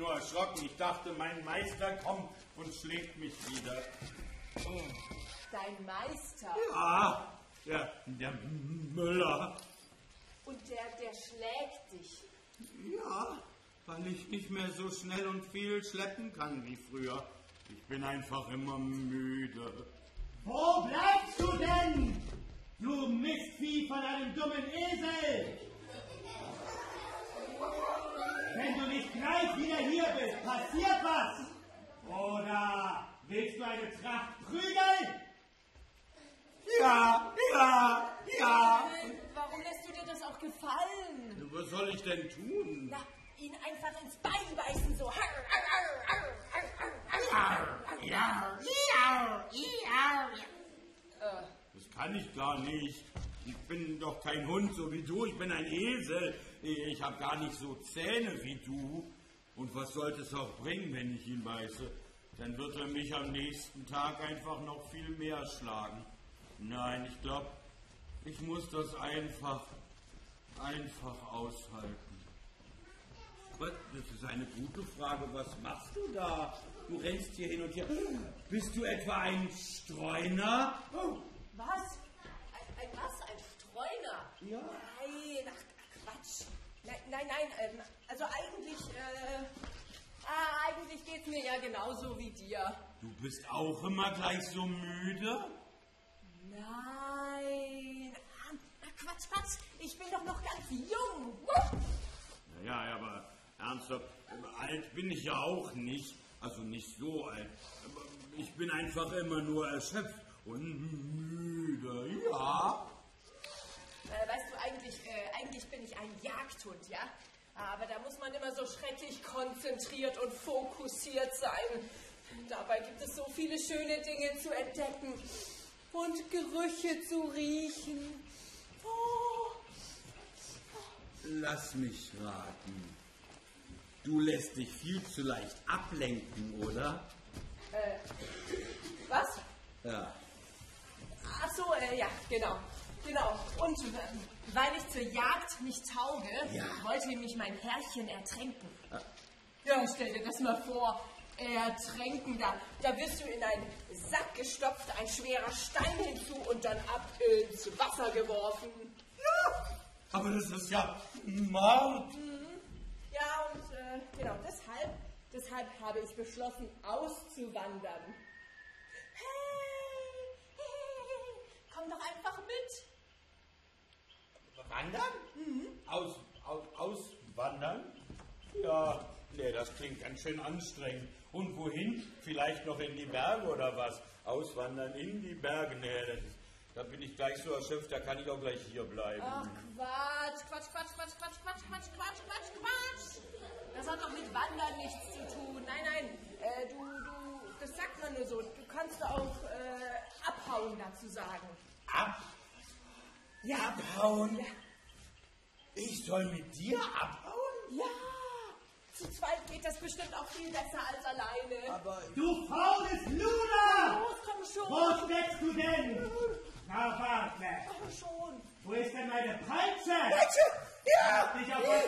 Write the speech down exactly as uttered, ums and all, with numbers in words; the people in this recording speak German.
nur erschrocken. Ich dachte, mein Meister kommt und schlägt mich wieder. Oh. Dein Meister? Ja, der, der Müller. Und der, der schlägt dich? Ja, weil ich nicht mehr so schnell und viel schleppen kann wie früher. Ich bin einfach immer müde. Wo bleibst du denn, du Mistvieh von einem dummen Esel? Wenn du nicht gleich wieder hier bist, passiert was. Oder willst du eine Tracht prügeln? Ja, ja, ja. Warum lässt du dir das auch gefallen? Was soll ich denn tun? Na, ihn einfach ins Bein beißen, so. Das kann ich gar nicht. Ich bin doch kein Hund, so wie du. Ich bin ein Esel. Ich habe gar nicht so Zähne wie du. Und was sollte es auch bringen, wenn ich ihn beiße? Dann wird er mich am nächsten Tag einfach noch viel mehr schlagen. Nein, ich glaube, ich muss das einfach, einfach aushalten. Das ist eine gute Frage. Was machst du da? Du rennst hier hin und her. Bist du etwa ein Streuner? Oh. Was? Ein, ein was? Ein Streuner? Ja. Nein, ach, ach Quatsch. Nein, nein, nein. Ähm, also eigentlich, äh, ah, eigentlich geht's mir ja genauso wie dir. Du bist auch immer gleich so müde? Nein. Ah, Quatsch, Quatsch. Ich bin doch noch ganz jung. Ja, ja, aber ernsthaft, alt bin ich ja auch nicht. Also nicht so alt. Aber ich bin einfach immer nur erschöpft und müde, ja. Äh, weißt du, eigentlich, äh, eigentlich bin ich ein Jagdhund, ja? Aber da muss man immer so schrecklich konzentriert und fokussiert sein. Dabei gibt es so viele schöne Dinge zu entdecken und Gerüche zu riechen. Oh. Lass mich raten. Du lässt dich viel zu leicht ablenken, oder? Äh, was? Ja. Ach so, äh, ja, genau. Genau. Und äh, weil ich zur Jagd nicht tauge, ja. wollte mich mein Herrchen ertränken. Ah. Ja, stell dir das mal vor. Ertränken, da, da wirst du in einen Sack gestopft, ein schwerer Stein hinzu und dann ab ins Wasser geworfen. Ja, aber das ist ja Mord. Mhm. Ja, und äh, genau, deshalb, deshalb habe ich beschlossen, auszuwandern. Hey, hey, komm doch einfach mit. Wandern? Mhm. Aus, aus, auswandern? Ja, nee, das klingt ganz schön anstrengend. Und wohin? Vielleicht noch in die Berge oder was? Auswandern in die Berge? Nee, das ist, da bin ich gleich so erschöpft, da kann ich auch gleich hier bleiben. Ach, Quatsch, Quatsch, Quatsch, Quatsch, Quatsch, Quatsch, Quatsch, Quatsch, Quatsch, Quatsch. Das hat doch mit Wandern nichts zu tun. Nein, nein, äh, du, du, das sagt man nur so. Du kannst auch äh, abhauen dazu sagen. Ab? Ja. Abhauen? Ja. Ich soll mit dir abhauen? Ja. Zu zweit geht das bestimmt auch viel besser als alleine. Aber du faules Luder! Los, komm schon! Wo steckst du denn? Na, warte! Komm schon! Wo ist denn meine Peitsche? Peitsche? Ja! Dich auf